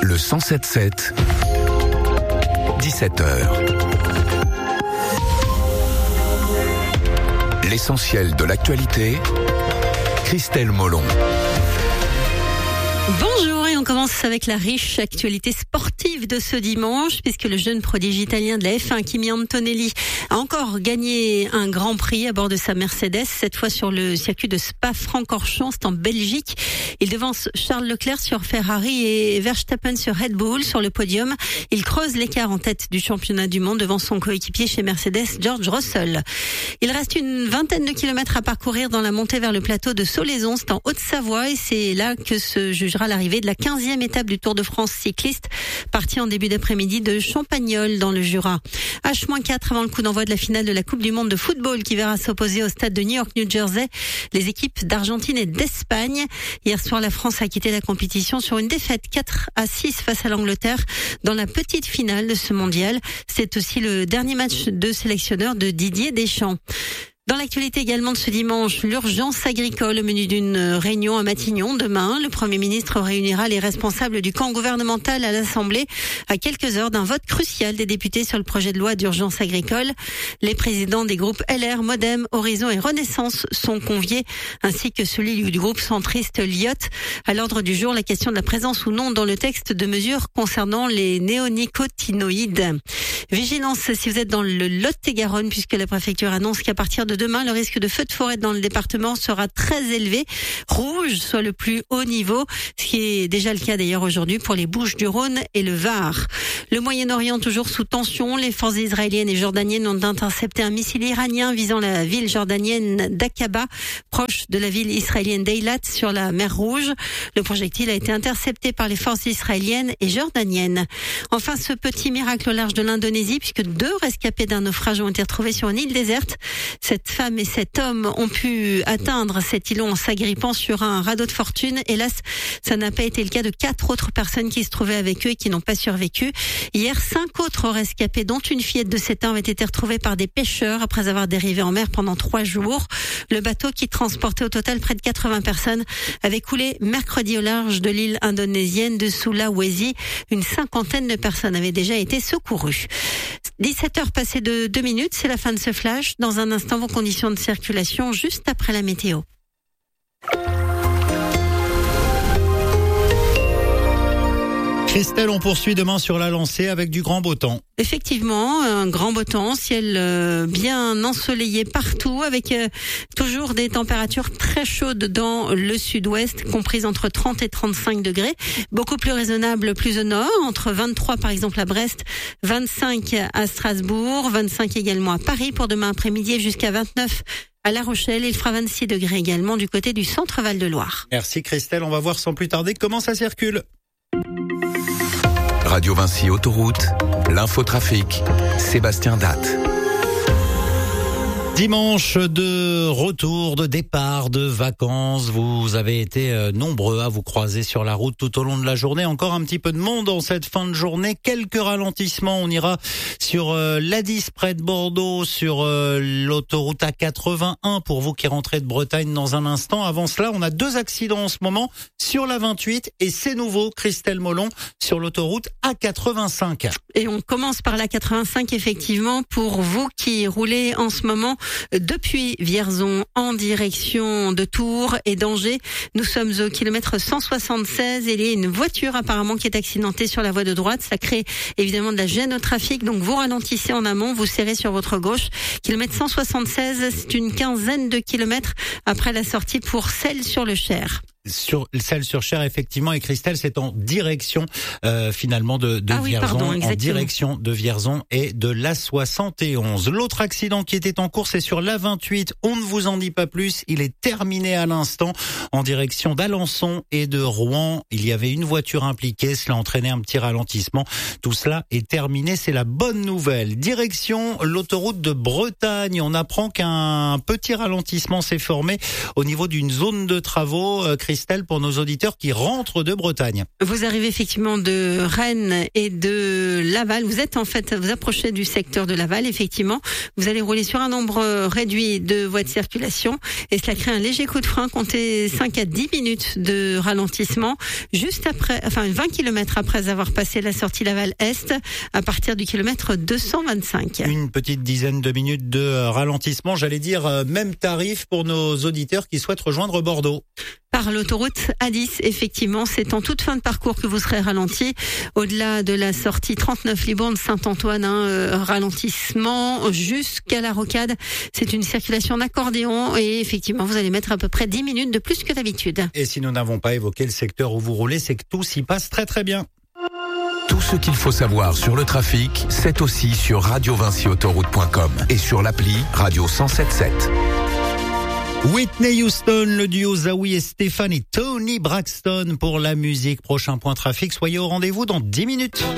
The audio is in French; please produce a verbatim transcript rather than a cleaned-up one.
Le cent sept sept, dix-sept heures. L'essentiel de l'actualité, Christelle Molon. Bonjour, et on commence avec la riche actualité sportive de ce dimanche, puisque le jeune prodige italien de la F un, Kimi Antonelli, a encore gagné un grand prix à bord de sa Mercedes, cette fois sur le circuit de Spa-Francorchamps, c'est en Belgique. Il devance Charles Leclerc sur Ferrari et Verstappen sur Red Bull sur le podium. Il creuse l'écart en tête du championnat du monde devant son coéquipier chez Mercedes, George Russell. Il reste une vingtaine de kilomètres à parcourir dans la montée vers le plateau de Solaizon, c'est en Haute-Savoie, et c'est là que se jugera l'arrivée de la quinzième étape du Tour de France cycliste, partie en début d'après-midi de Champagnole dans le Jura. H quatre avant le coup d'envoi de la finale de la Coupe du Monde de football qui verra s'opposer au stade de New York, New Jersey, les équipes d'Argentine et d'Espagne. Hier soir, la France a quitté la compétition sur une défaite quatre à six face à l'Angleterre dans la petite finale de ce mondial. C'est aussi le dernier match de sélectionneur de Didier Deschamps. Dans l'actualité également de ce dimanche, l'urgence agricole au menu d'une réunion à Matignon. Demain, le Premier ministre réunira les responsables du camp gouvernemental à l'Assemblée à quelques heures d'un vote crucial des députés sur le projet de loi d'urgence agricole. Les présidents des groupes L R, Modem, Horizon et Renaissance sont conviés, ainsi que celui du groupe centriste L I O T. À l'ordre du jour, la question de la présence ou non dans le texte de mesures concernant les néonicotinoïdes. Vigilance si vous êtes dans le Lot-et-Garonne, puisque la préfecture annonce qu'à partir de demain, le risque de feu de forêt dans le département sera très élevé. Rouge, soit le plus haut niveau, ce qui est déjà le cas d'ailleurs aujourd'hui pour les Bouches-du-Rhône et le Var. Le Moyen-Orient toujours sous tension. Les forces israéliennes et jordaniennes ont intercepté un missile iranien visant la ville jordanienne d'Aqaba, proche de la ville israélienne d'Eilat sur la mer Rouge. Le projectile a été intercepté par les forces israéliennes et jordaniennes. Enfin, ce petit miracle au large de l'Indonésie, puisque deux rescapés d'un naufrage ont été retrouvés sur une île déserte. Cette femme et cet homme ont pu atteindre cet îlot en s'agrippant sur un radeau de fortune. Hélas, ça n'a pas été le cas de quatre autres personnes qui se trouvaient avec eux et qui n'ont pas survécu. Hier, cinq autres rescapés, dont une fillette de sept ans, avaient été retrouvés par des pêcheurs après avoir dérivé en mer pendant trois jours. Le bateau, qui transportait au total près de quatre-vingts personnes, avait coulé mercredi au large de l'île indonésienne de Sulawesi. Une cinquantaine de personnes avaient déjà été secourues. dix-sept heures passées de deux minutes, c'est la fin de ce flash. Dans un instant, vos conditions de circulation juste après la météo. Christelle, on poursuit demain sur la lancée avec du grand beau temps. Effectivement, un grand beau temps, ciel euh, bien ensoleillé partout, avec euh, toujours des températures très chaudes dans le sud-ouest, comprises entre trente et trente-cinq degrés. Beaucoup plus raisonnable plus au nord, entre vingt-trois par exemple à Brest, vingt-cinq à Strasbourg, vingt-cinq également à Paris pour demain après-midi, jusqu'à vingt-neuf à La Rochelle. Il fera vingt-six degrés également du côté du centre Val-de-Loire. Merci Christelle, on va voir sans plus tarder comment ça circule. Radio Vinci Autoroute, l'infotrafic, Sébastien Datte. Dimanche de retour, de départ, de vacances. Vous avez été nombreux à vous croiser sur la route tout au long de la journée. Encore un petit peu de monde en cette fin de journée. Quelques ralentissements. On ira sur l'A dix près de Bordeaux, sur l'autoroute A quatre-vingt-un pour vous qui rentrez de Bretagne dans un instant. Avant cela, on a deux accidents en ce moment sur la vingt-huit et c'est nouveau, Christelle Molon, sur l'autoroute A quatre-vingt-cinq. Et on commence par l'A quatre-vingt-cinq effectivement pour vous qui roulez en ce moment depuis Vierzon en direction de Tours et d'Angers. Nous sommes au kilomètre cent soixante-seize et il y a une voiture apparemment qui est accidentée sur la voie de droite. Ça crée évidemment de la gêne au trafic, donc vous ralentissez en amont, vous serrez sur votre gauche. Kilomètre cent soixante-seize, c'est une quinzaine de kilomètres après la sortie pour Celles-sur-le-Cher. Sur Celles-sur-Cher, effectivement, et Christelle, c'est en direction euh, finalement de, de ah oui, Vierzon, pardon, en direction de Vierzon et de l'A soixante et onze. L'autre accident qui était en cours, c'est sur l'A vingt-huit. On ne vous en dit pas plus. Il est terminé à l'instant en direction d'Alençon et de Rouen. Il y avait une voiture impliquée. Cela a entraîné un petit ralentissement. Tout cela est terminé. C'est la bonne nouvelle. Direction l'autoroute de Bretagne. On apprend qu'un petit ralentissement s'est formé au niveau d'une zone de travaux. Euh, Christelle, pour nos auditeurs qui rentrent de Bretagne. Vous arrivez effectivement de Rennes et de Laval. Vous êtes en fait, vous approchez du secteur de Laval, effectivement. Vous allez rouler sur un nombre réduit de voies de circulation et cela crée un léger coup de frein. Comptez cinq à dix minutes de ralentissement juste après, enfin vingt kilomètres après avoir passé la sortie Laval-Est à partir du kilomètre deux cent vingt-cinq. Une petite dizaine de minutes de ralentissement, j'allais dire même tarif pour nos auditeurs qui souhaitent rejoindre Bordeaux. Par l'autoroute A dix, effectivement, c'est en toute fin de parcours que vous serez ralenti. Au-delà de la sortie trente-neuf Libourne-Saint-Antoine, un euh, ralentissement jusqu'à la Rocade. C'est une circulation d'accordéon et effectivement, vous allez mettre à peu près dix minutes de plus que d'habitude. Et si nous n'avons pas évoqué le secteur où vous roulez, c'est que tout s'y passe très très bien. Tout ce qu'il faut savoir sur le trafic, c'est aussi sur radio vinci autoroute point com et sur l'appli Radio cent sept sept. Whitney Houston, le duo Zawi et Stéphane et Tony Braxton pour la musique. Prochain point trafic, soyez au rendez-vous dans dix minutes.